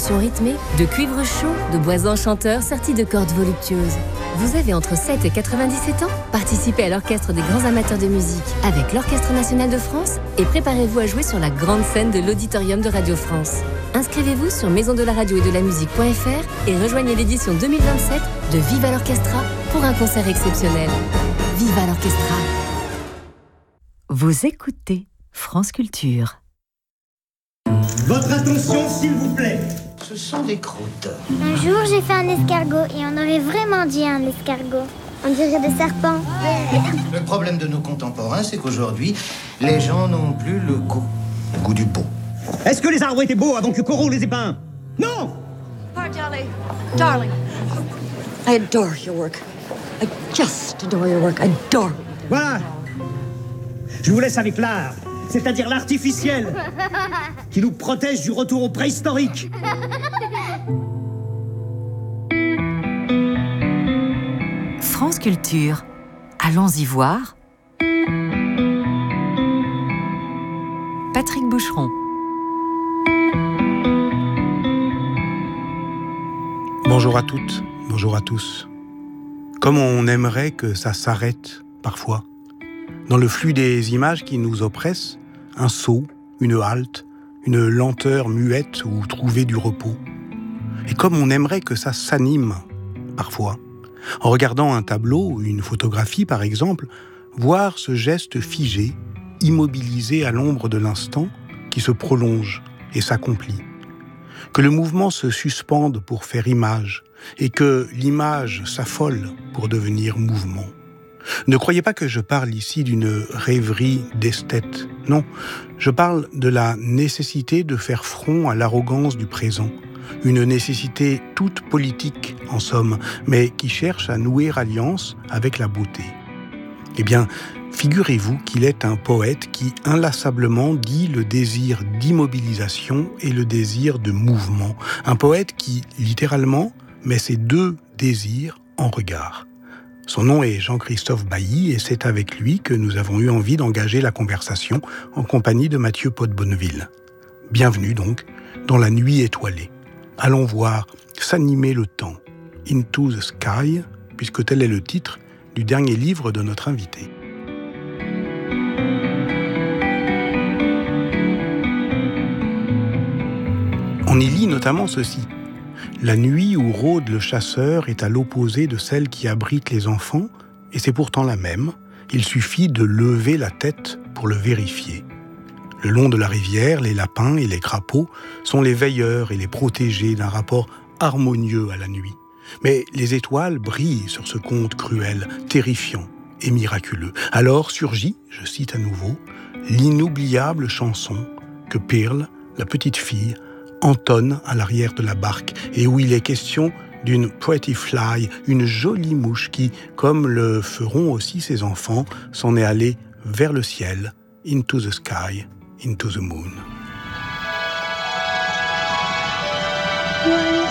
percussions rythmées, de cuivre chaud, de bois enchanteurs sortis de cordes voluptueuses. Vous avez entre 7 et 97 ans? Participez à l'orchestre des grands amateurs de musique avec l'Orchestre national de France et préparez-vous à jouer sur la grande scène de l'Auditorium de Radio France. Inscrivez-vous sur maisondelaradio-et-de-la-musique.fr et rejoignez l'édition 2027 de Viva l'Orchestra pour un concert exceptionnel. Viva l'Orchestra. Vous écoutez France Culture. Votre attention, s'il vous plaît. Ce sont des croûtes. Un jour, j'ai fait un escargot et on aurait vraiment dit un escargot. On dirait des serpents. Le problème de nos contemporains, c'est qu'aujourd'hui, les gens n'ont plus le goût du beau. Est-ce que les arbres étaient beaux avant que Corot les ait peints? Non! Oh, darling, I adore your work. I just adore your work. I adore. Voilà. Je vous laisse avec l'art, c'est-à-dire l'artificiel, qui nous protège du retour au préhistorique. France Culture. Allons-y voir. Patrick Boucheron. Bonjour à toutes, bonjour à tous. Comme on aimerait que ça s'arrête parfois. Dans le flux des images qui nous oppressent, un saut, une halte, une lenteur muette où trouver du repos. Et comme on aimerait que ça s'anime parfois. En regardant un tableau, une photographie par exemple, voir ce geste figé, immobilisé à l'ombre de l'instant, qui se prolonge et s'accomplit. Que le mouvement se suspende pour faire image, et que l'image s'affole pour devenir mouvement. Ne croyez pas que je parle ici d'une rêverie d'esthète. Non, je parle de la nécessité de faire front à l'arrogance du présent. Une nécessité toute politique, en somme, mais qui cherche à nouer alliance avec la beauté. Eh bien, figurez-vous qu'il est un poète qui inlassablement dit le désir d'immobilisation et le désir de mouvement. Un poète qui, littéralement, met ces deux désirs en regard. Son nom est Jean-Christophe Bailly et c'est avec lui que nous avons eu envie d'engager la conversation en compagnie de Mathieu Pot-de-Bonneville. Bienvenue donc dans la nuit étoilée. Allons voir s'animer le temps, Into the Sky, puisque tel est le titre du dernier livre de notre invité. On y lit notamment ceci. La nuit où rôde le chasseur est à l'opposé de celle qui abrite les enfants, et c'est pourtant la même. Il suffit de lever la tête pour le vérifier. Le long de la rivière, les lapins et les crapauds sont les veilleurs et les protégés d'un rapport harmonieux à la nuit. Mais les étoiles brillent sur ce conte cruel, terrifiant et miraculeux. Alors surgit, je cite à nouveau, l'inoubliable chanson que Pearl, la petite fille, entonne à l'arrière de la barque et où il est question d'une pretty fly, une jolie mouche qui, comme le feront aussi ses enfants, s'en est allée vers le ciel, into the sky, into the moon.